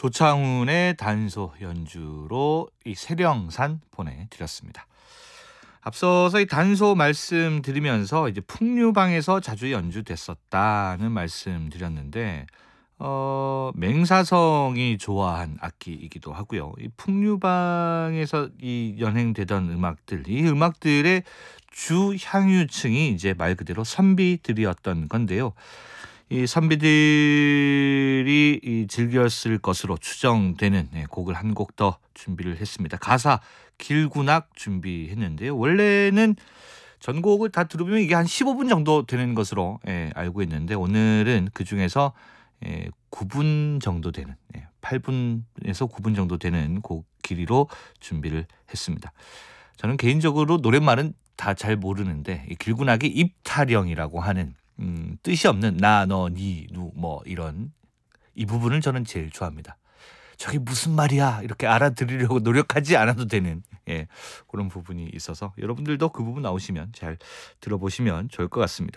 조창훈의 단소 연주로 이 세령산 보내드렸습니다. 앞서서 이 단소 말씀드리면서 이제 풍류방에서 자주 연주됐었다는 말씀드렸는데 맹사성이 좋아한 악기이기도 하고요. 이 풍류방에서 이 연행되던 음악들, 이 음악들의 주 향유층이 이제 말 그대로 선비들이었던 건데요. 이 선비들이 이 즐겼을 것으로 추정되는 곡을 한 곡 더 준비를 했습니다. 가사 길구낙 준비했는데요. 원래는 전곡을 다 들어보면 이게 한 15분 정도 되는 것으로 알고 있는데 오늘은 그중에서 9분 정도 되는 8분에서 9분 정도 되는 곡 길이로 준비를 했습니다. 저는 개인적으로 노랫말은 다 잘 모르는데 이 길구낙이 입타령이라고 하는 뜻이 없는 나, 너, 니, 누 뭐 이런 이 부분을 저는 제일 좋아합니다. 저게 무슨 말이야 이렇게 알아들으려고 노력하지 않아도 되는 그런 부분이 있어서 여러분들도 그 부분 나오시면 잘 들어보시면 좋을 것 같습니다.